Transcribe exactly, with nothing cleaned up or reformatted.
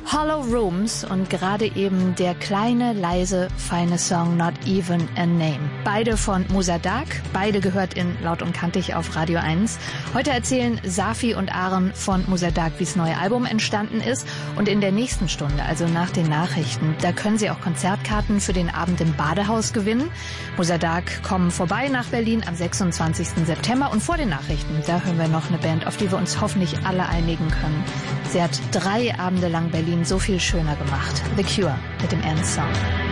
Hollow Rooms und gerade eben der kleine, leise, feine Song Not Even a Name. Beide von Musa Dagh, beide gehört in Laut und Kantig auf Radio eins. Heute erzählen Safi und Aaron von Musa Dagh, wie das neue Album entstanden ist. Und in der nächsten Stunde, also nach den Nachrichten, da können Sie auch Konzertkarten für den Abend im Badehaus gewinnen. Musa Dagh kommen vorbei nach Berlin am sechsundzwanzigsten September. Und vor den Nachrichten, da hören wir noch eine Band, auf die wir uns hoffentlich alle einigen können. Sie hat drei Abende lang Berlin so viel schöner gemacht. The Cure mit dem Ernst Song.